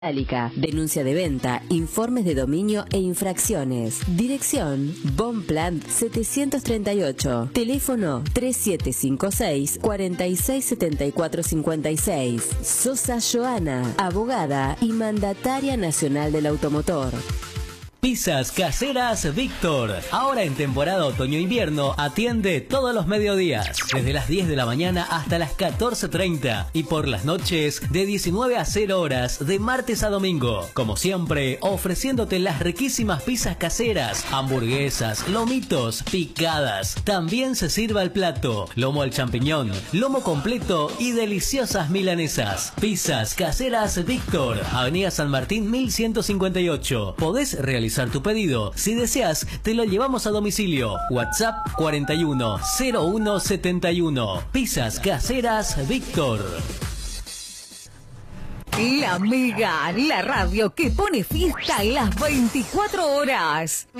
Denuncia de venta, informes de dominio e infracciones. Dirección Bonpland 738. Teléfono 3756 467456. Sosa Joana, abogada y mandataria nacional del automotor. Pizzas Caseras Víctor. Ahora en temporada otoño-invierno atiende todos los mediodías, desde las 10 de la mañana hasta las 14:30 y por las noches de 19 a 0 horas de martes a domingo. Como siempre, ofreciéndote las riquísimas pizzas caseras, hamburguesas, lomitos, picadas. También se sirve al plato, lomo al champiñón, lomo completo y deliciosas milanesas. Pizzas Caseras Víctor, Avenida San Martín 1158. Podés realizar tu pedido. Si deseas, te lo llevamos a domicilio. WhatsApp 410171. Pizzas Caseras Víctor. La Mega, la radio que pone fiesta en las 24 horas.